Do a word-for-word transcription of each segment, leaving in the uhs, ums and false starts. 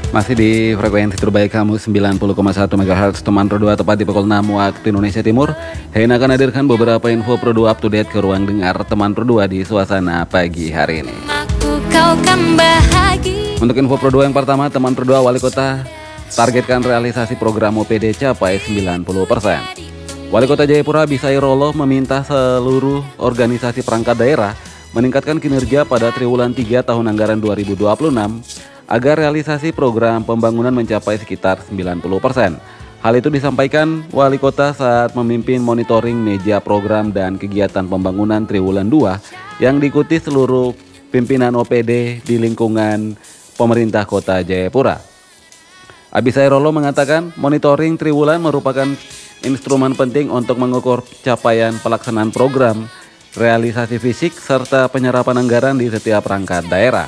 Masih di frekuensi terbaik kamu sembilan puluh koma satu megahertz teman Pro dua, tepat di pukul enam waktu Indonesia Timur. Hein akan hadirkan beberapa info Pro dua up to date ke ruang dengar teman Pro dua di suasana pagi hari ini. Untuk info Pro dua yang pertama, teman Pro dua, Wali Kota targetkan realisasi program O P D capai sembilan puluh persen. Wali Kota Jayapura Bisairolo meminta seluruh organisasi perangkat daerah meningkatkan kinerja pada triwulan tiga tahun anggaran dua ribu dua puluh enam agar realisasi program pembangunan mencapai sekitar sembilan puluh persen. Hal itu disampaikan Wali Kota saat memimpin monitoring meja program dan kegiatan pembangunan triwulan dua yang diikuti seluruh pimpinan O P D di lingkungan pemerintah Kota Jayapura. Abisairolo mengatakan monitoring triwulan merupakan instrumen penting untuk mengukur capaian pelaksanaan program, realisasi fisik, serta penyerapan anggaran di setiap perangkat daerah.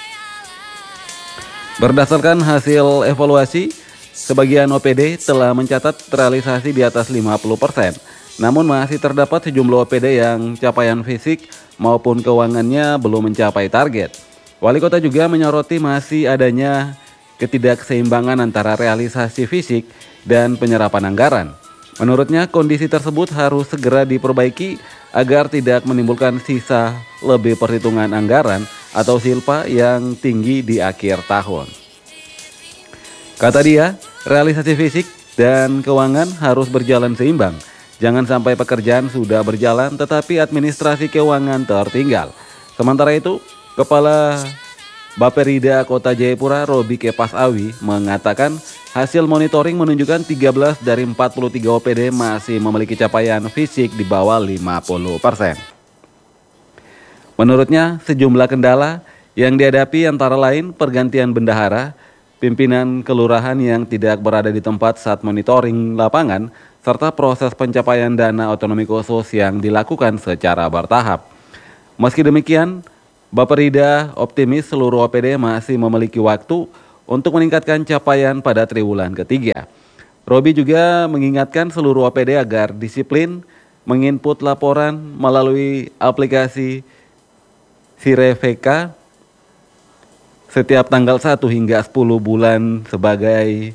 Berdasarkan hasil evaluasi, sebagian O P D telah mencatat realisasi di atas lima puluh persen. Namun masih terdapat sejumlah O P D yang capaian fisik maupun keuangannya belum mencapai target. Wali Kota juga menyoroti masih adanya ketidakseimbangan antara realisasi fisik dan penyerapan anggaran. Menurutnya, kondisi tersebut harus segera diperbaiki agar tidak menimbulkan sisa lebih perhitungan anggaran atau silpa yang tinggi di akhir tahun. Kata dia, realisasi fisik dan keuangan harus berjalan seimbang. Jangan sampai pekerjaan sudah berjalan tetapi administrasi keuangan tertinggal. Sementara itu, Kepala Baperida Kota Jayapura Robi Kepasawi mengatakan hasil monitoring menunjukkan tiga belas dari empat puluh tiga O P D masih memiliki capaian fisik di bawah lima puluh persen. Menurutnya, sejumlah kendala yang dihadapi antara lain pergantian bendahara, pimpinan kelurahan yang tidak berada di tempat saat monitoring lapangan, serta proses pencapaian dana otonomi khusus yang dilakukan secara bertahap. Meski demikian, Baperida optimis seluruh O P D masih memiliki waktu untuk meningkatkan capaian pada triwulan ketiga. Robi juga mengingatkan seluruh O P D agar disiplin menginput laporan melalui aplikasi Sireveka setiap tanggal satu hingga sepuluh bulan sebagai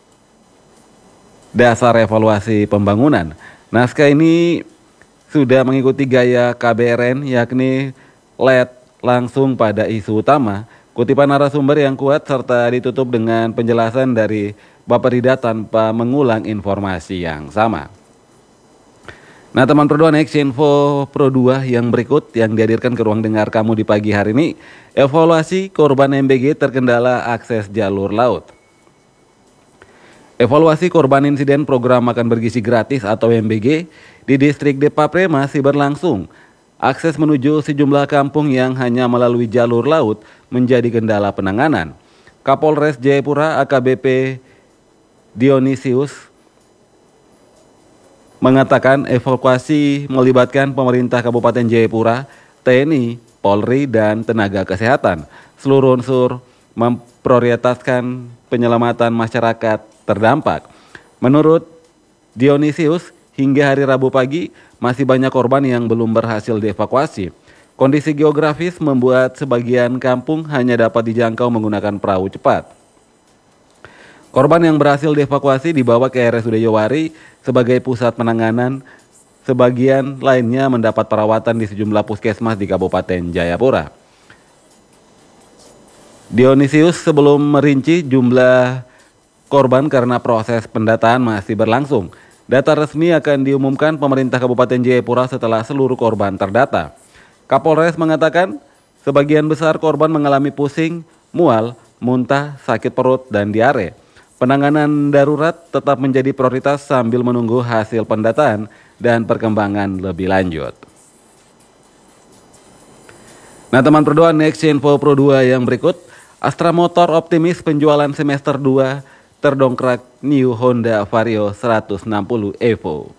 dasar evaluasi pembangunan. Naskah ini sudah mengikuti gaya K B R N, yakni lead langsung pada isu utama, kutipan narasumber yang kuat, serta ditutup dengan penjelasan dari Baperida tanpa mengulang informasi yang sama. Nah teman Pro dua, next info Pro dua yang berikut yang dihadirkan ke ruang dengar kamu di pagi hari ini. Evaluasi korban M B G terkendala akses jalur laut. Evaluasi korban insiden program makan bergizi gratis atau M B G di distrik Depapre masih berlangsung. Akses menuju sejumlah kampung yang hanya melalui jalur laut menjadi kendala penanganan. Kapolres Jayapura A K B P Dionisius mengatakan evakuasi melibatkan pemerintah Kabupaten Jayapura, T N I, Polri, dan tenaga kesehatan. Seluruh unsur memprioritaskan penyelamatan masyarakat terdampak. Menurut Dionisius, hingga hari Rabu pagi masih banyak korban yang belum berhasil dievakuasi. Kondisi geografis membuat sebagian kampung hanya dapat dijangkau menggunakan perahu cepat. Korban yang berhasil dievakuasi dibawa ke R S U D Yowari sebagai pusat penanganan. Sebagian lainnya mendapat perawatan di sejumlah puskesmas di Kabupaten Jayapura. Dionisius sebelum merinci jumlah korban karena proses pendataan masih berlangsung. Data resmi akan diumumkan pemerintah Kabupaten Jayapura setelah seluruh korban terdata. Kapolres mengatakan sebagian besar korban mengalami pusing, mual, muntah, sakit perut, dan diare. Penanganan darurat tetap menjadi prioritas sambil menunggu hasil pendataan dan perkembangan lebih lanjut. Nah teman Pro dua, next info Pro dua yang berikut. Astra Motor optimis penjualan semester dua terdongkrak New Honda Vario seratus enam puluh Evo.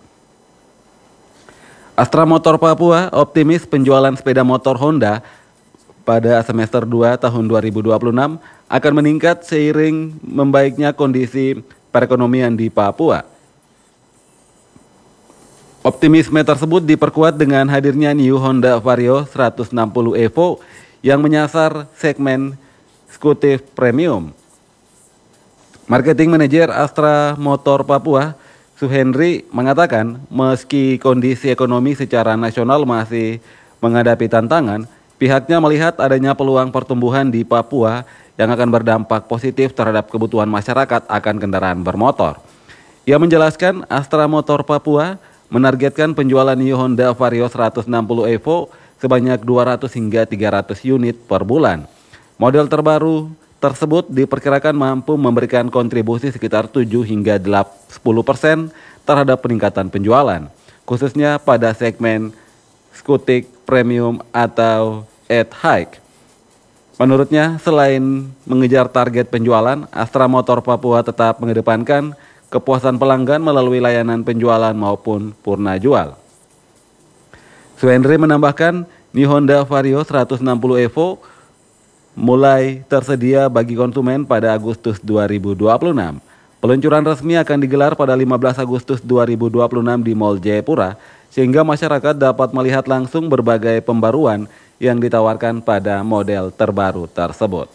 Astra Motor Papua optimis penjualan sepeda motor Honda pada semester dua tahun dua ribu dua puluh enam akan meningkat seiring membaiknya kondisi perekonomian di Papua. Optimisme tersebut diperkuat dengan hadirnya New Honda Vario seratus enam puluh Evo yang menyasar segmen eksekutif premium. Marketing Manager Astra Motor Papua, Suhendri, mengatakan meski kondisi ekonomi secara nasional masih menghadapi tantangan, pihaknya melihat adanya peluang pertumbuhan di Papua yang akan berdampak positif terhadap kebutuhan masyarakat akan kendaraan bermotor. Ia menjelaskan Astra Motor Papua menargetkan penjualan New Honda Vario seratus enam puluh Evo sebanyak dua ratus hingga tiga ratus unit per bulan. Model terbaru tersebut diperkirakan mampu memberikan kontribusi sekitar tujuh hingga sepuluh persen terhadap peningkatan penjualan, khususnya pada segmen Skutik Premium atau Ed Hike. Menurutnya, selain mengejar target penjualan, Astra Motor Papua tetap mengedepankan kepuasan pelanggan melalui layanan penjualan maupun purna jual. Suhendri menambahkan, New Honda Vario seratus enam puluh Evo mulai tersedia bagi konsumen pada Agustus dua ribu dua puluh enam. Peluncuran resmi akan digelar pada lima belas Agustus dua ribu dua puluh enam di Mall Jayapura, sehingga masyarakat dapat melihat langsung berbagai pembaruan yang ditawarkan pada model terbaru tersebut.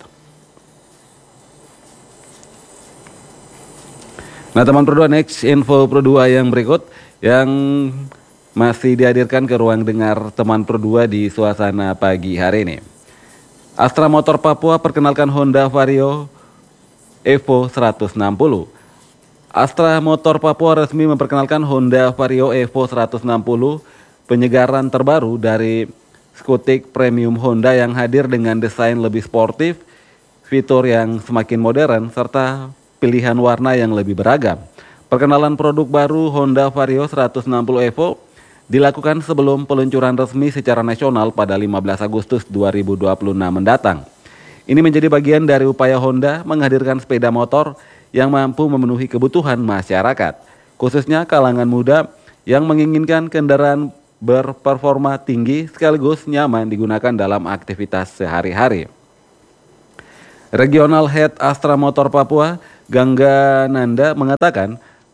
Nah teman Pro dua, next info Pro dua yang berikut yang masih dihadirkan ke ruang dengar teman Pro dua di suasana pagi hari ini. Astra Motor Papua perkenalkan Honda Vario Evo seratus enam puluh. Astra Motor Papua resmi memperkenalkan Honda Vario Evo seratus enam puluh, penyegaran terbaru dari Skutik Premium Honda yang hadir dengan desain lebih sportif, fitur yang semakin modern, serta pilihan warna yang lebih beragam. Perkenalan produk baru Honda Vario seratus enam puluh Evo dilakukan sebelum peluncuran resmi secara nasional pada lima belas Agustus dua ribu dua puluh enam mendatang. Ini menjadi bagian dari upaya Honda menghadirkan sepeda motor yang mampu memenuhi kebutuhan masyarakat, khususnya kalangan muda yang menginginkan kendaraan berperforma tinggi sekaligus nyaman digunakan dalam aktivitas sehari-hari. Regional Head Astra Motor Papua, Gangga Nanda, mengatakan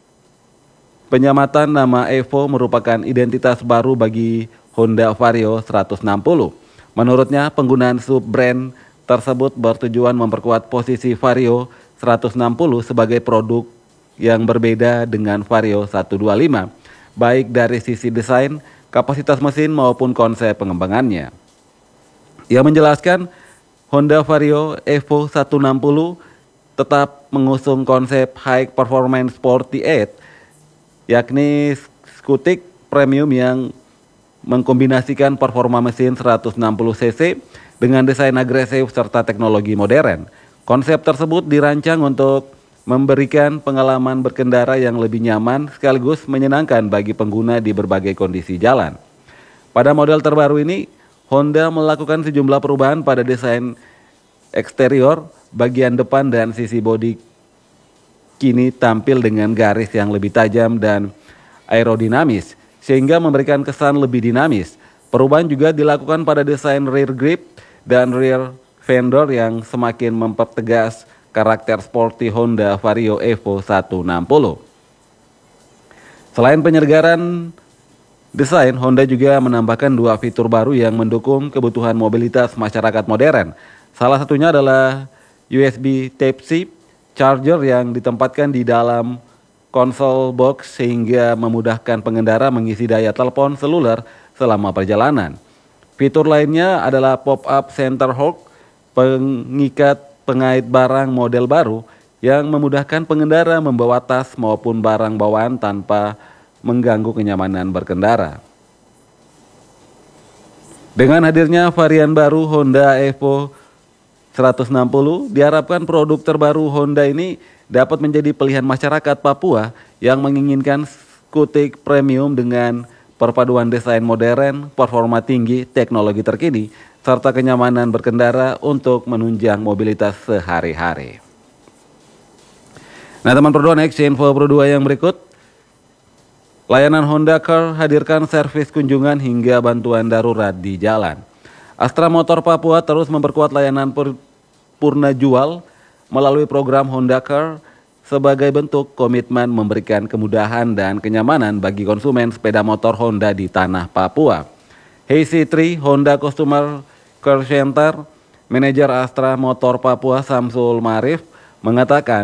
penyamatan nama Evo merupakan identitas baru bagi Honda Vario seratus enam puluh. Menurutnya, penggunaan sub-brand tersebut bertujuan memperkuat posisi Vario seratus enam puluh sebagai produk yang berbeda dengan Vario seratus dua puluh lima, baik dari sisi desain, kapasitas mesin maupun konsep pengembangannya. Ia menjelaskan, Honda Vario Evo seratus enam puluh tetap mengusung konsep High Performance Sporty delapan, yakni Skutik Premium yang mengkombinasikan performa mesin seratus enam puluh cc dengan desain agresif serta teknologi modern. Konsep tersebut dirancang untuk memberikan pengalaman berkendara yang lebih nyaman sekaligus menyenangkan bagi pengguna di berbagai kondisi jalan. Pada model terbaru ini, Honda melakukan sejumlah perubahan pada desain eksterior, bagian depan dan sisi bodi kini tampil dengan garis yang lebih tajam dan aerodinamis, sehingga memberikan kesan lebih dinamis. Perubahan juga dilakukan pada desain rear grip dan rear fender yang semakin mempertegas karakter sporty Honda Vario Evo seratus enam puluh. Selain penyegaran desain, Honda juga menambahkan dua fitur baru yang mendukung kebutuhan mobilitas masyarakat modern. Salah satunya adalah U S B Type-C charger yang ditempatkan di dalam konsol box sehingga memudahkan pengendara mengisi daya telepon seluler selama perjalanan. Fitur lainnya adalah pop-up center hook, pengikat pengait barang model baru yang memudahkan pengendara membawa tas maupun barang bawaan tanpa mengganggu kenyamanan berkendara. Dengan hadirnya varian baru Honda Evo seratus enam puluh, diharapkan produk terbaru Honda ini dapat menjadi pilihan masyarakat Papua yang menginginkan skutik premium dengan perpaduan desain modern, performa tinggi, teknologi terkini, serta kenyamanan berkendara untuk menunjang mobilitas sehari-hari. Nah teman Pro dua, next info Pro dua yang berikut. Layanan Honda Car hadirkan servis kunjungan hingga bantuan darurat di jalan. Astra Motor Papua terus memperkuat layanan purna jual melalui program Honda Car sebagai bentuk komitmen memberikan kemudahan dan kenyamanan bagi konsumen sepeda motor Honda di tanah Papua. Hey C tiga Honda Customer Care Center, Manajer Astra Motor Papua Samsul Marif mengatakan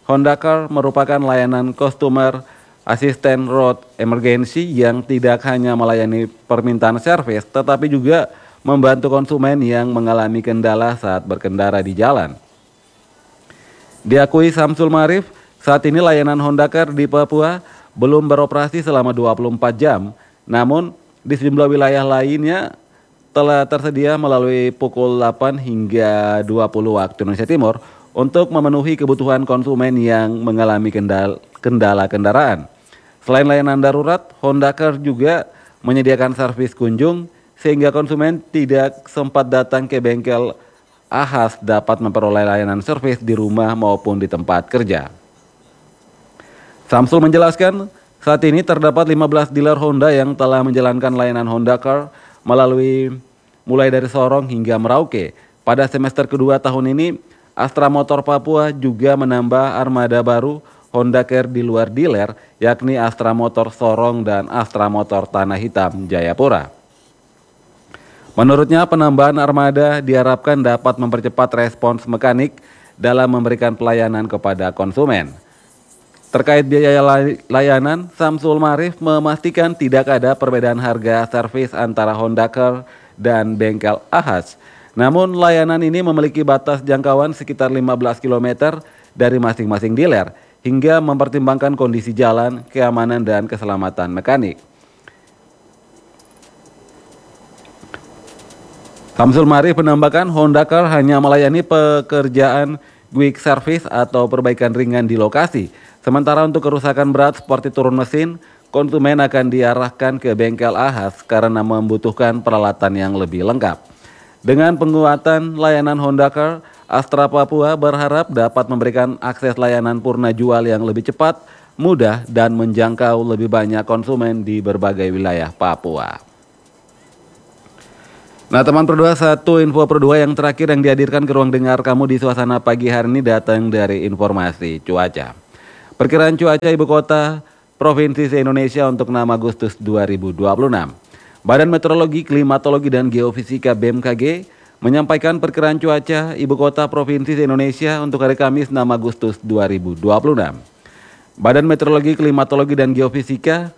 Honda Car merupakan layanan Customer Assistant Road Emergency yang tidak hanya melayani permintaan servis, tetapi juga membantu konsumen yang mengalami kendala saat berkendara di jalan. Diakui Samsul Marif, saat ini layanan Honda Car di Papua belum beroperasi selama dua puluh empat jam, namun di sejumlah wilayah lainnya telah tersedia melalui pukul delapan hingga dua puluh waktu Indonesia Timur untuk memenuhi kebutuhan konsumen yang mengalami kendala, kendala kendaraan. Selain layanan darurat, Honda Car juga menyediakan servis kunjung sehingga konsumen tidak sempat datang ke bengkel Ahas dapat memperoleh layanan servis di rumah maupun di tempat kerja. Samsul menjelaskan, saat ini terdapat lima belas dealer Honda yang telah menjalankan layanan Honda Car melalui mulai dari Sorong hingga Merauke. Pada semester kedua tahun ini, Astra Motor Papua juga menambah armada baru Honda Car di luar dealer, yakni Astra Motor Sorong dan Astra Motor Tanah Hitam Jayapura. Menurutnya, penambahan armada diharapkan dapat mempercepat respons mekanik dalam memberikan pelayanan kepada konsumen. Terkait biaya layanan, Samsul Marif memastikan tidak ada perbedaan harga servis antara Honda Car dan bengkel Ahas. Namun layanan ini memiliki batas jangkauan sekitar lima belas kilometer dari masing-masing dealer hingga mempertimbangkan kondisi jalan, keamanan, dan keselamatan mekanik. Samsul Marif menambahkan Honda Car hanya melayani pekerjaan quick service atau perbaikan ringan di lokasi. Sementara untuk kerusakan berat seperti turun mesin, konsumen akan diarahkan ke bengkel Ahas karena membutuhkan peralatan yang lebih lengkap. Dengan penguatan layanan Honda Car, Astra Papua berharap dapat memberikan akses layanan purna jual yang lebih cepat, mudah, dan menjangkau lebih banyak konsumen di berbagai wilayah Papua. Nah teman Pro dua, satu info Pro dua yang terakhir yang dihadirkan ke ruang dengar kamu di suasana pagi hari ini datang dari informasi cuaca. Perkiraan cuaca ibu kota provinsi se-Indonesia untuk enam Agustus dua ribu dua puluh enam. Badan Meteorologi, Klimatologi, dan Geofisika B M K G menyampaikan perkiraan cuaca ibu kota provinsi se-Indonesia untuk hari Kamis enam Agustus dua ribu dua puluh enam. Badan Meteorologi, Klimatologi, dan Geofisika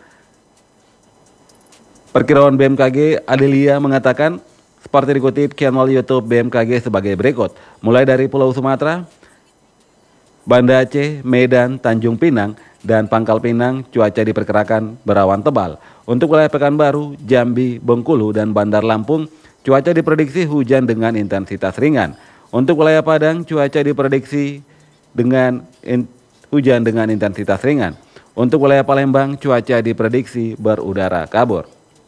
Perkiraan B M K G Adelia mengatakan seperti dikutip channel YouTube B M K G sebagai berikut. Mulai dari Pulau Sumatera, Banda Aceh, Medan, Tanjung Pinang, dan Pangkal Pinang cuaca diperkirakan berawan tebal. Untuk wilayah Pekanbaru, Jambi, Bengkulu, dan Bandar Lampung cuaca diprediksi hujan dengan intensitas ringan. Untuk wilayah Padang cuaca diprediksi dengan in, hujan dengan intensitas ringan. Untuk wilayah Palembang cuaca diprediksi berudara kabur.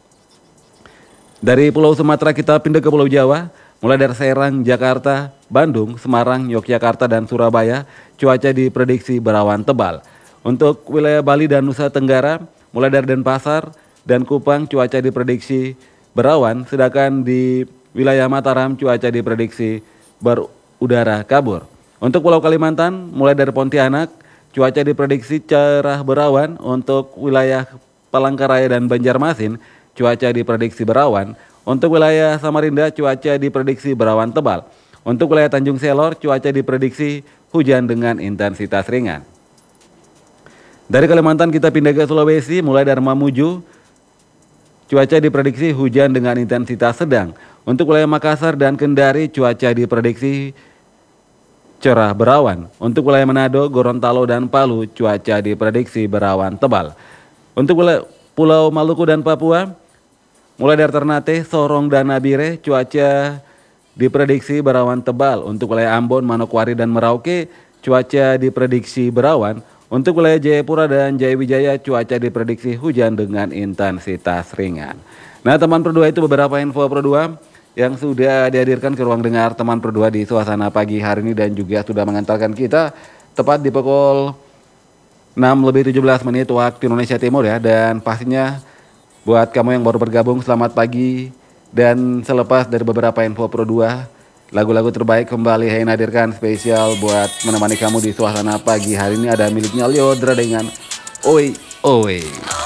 Dari Pulau Sumatera kita pindah ke Pulau Jawa. Mulai dari Serang, Jakarta, Bandung, Semarang, Yogyakarta, dan Surabaya, cuaca diprediksi berawan tebal. Untuk wilayah Bali dan Nusa Tenggara, mulai dari Denpasar dan Kupang, cuaca diprediksi berawan, sedangkan di wilayah Mataram, cuaca diprediksi berudara kabur. Untuk Pulau Kalimantan, mulai dari Pontianak, cuaca diprediksi cerah berawan. Untuk wilayah Palangkaraya dan Banjarmasin, cuaca diprediksi berawan. Untuk wilayah Samarinda cuaca diprediksi berawan tebal. Untuk wilayah Tanjung Selor cuaca diprediksi hujan dengan intensitas ringan. Dari Kalimantan kita pindah ke Sulawesi, mulai dari Mamuju cuaca diprediksi hujan dengan intensitas sedang. Untuk wilayah Makassar dan Kendari cuaca diprediksi cerah berawan. Untuk wilayah Manado, Gorontalo, dan Palu cuaca diprediksi berawan tebal. Untuk wilayah Pulau Maluku dan Papua, mulai dari Ternate, Sorong, dan Nabire, cuaca diprediksi berawan tebal. Untuk wilayah Ambon, Manokwari, dan Merauke, cuaca diprediksi berawan. Untuk wilayah Jayapura dan Jayawijaya, cuaca diprediksi hujan dengan intensitas ringan. Nah teman Pro dua, itu beberapa info Pro dua yang sudah dihadirkan ke ruang dengar teman Pro dua di suasana pagi hari ini dan juga sudah mengantarkan kita tepat di pukul enam lebih tujuh belas menit waktu Indonesia Timur ya. Dan pastinya buat kamu yang baru bergabung, selamat pagi. Dan selepas dari beberapa info Pro dua, lagu-lagu terbaik kembali Hein hadirkan spesial buat menemani kamu di suasana pagi hari ini. Ada miliknya Lyodra dengan Oi Oi.